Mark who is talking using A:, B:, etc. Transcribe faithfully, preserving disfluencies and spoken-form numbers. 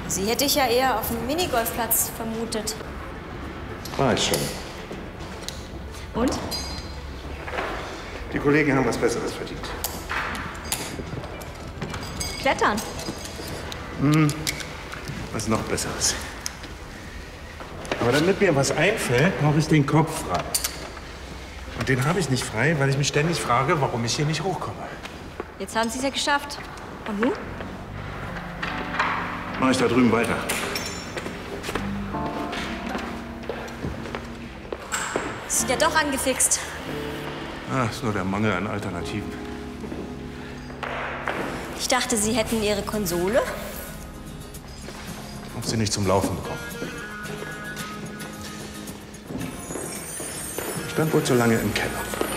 A: Sie hätte ich ja eher auf dem Minigolfplatz vermutet.
B: War ich schon.
A: Und?
B: Die Kollegen haben was Besseres verdient.
A: Klettern.
B: Hm, was noch Besseres. Aber damit mir was einfällt, brauche ich den Kopf frei. Und den habe ich nicht frei, weil ich mich ständig frage, warum ich hier nicht hochkomme.
A: Jetzt haben Sie es ja geschafft. Und nun?
B: Mach ich da drüben weiter.
A: Sie sind ja doch angefixt.
B: Ah, ist nur der Mangel an Alternativen.
A: Ich dachte, Sie hätten Ihre Konsole.
B: Hab sie nicht zum Laufen bekommen. Stand wohl zu lange im Keller.